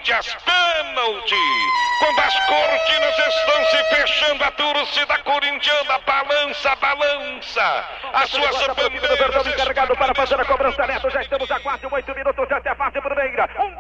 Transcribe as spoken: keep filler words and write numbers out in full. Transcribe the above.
Corinthians, pênalti. Quando as cortinas estão se fechando, a torcida corintiana balança, balança as suas bandeiras. Encarregado para fazer a cobrança, Neto. Já estamos a quase oito minutos desta fase primeira. Um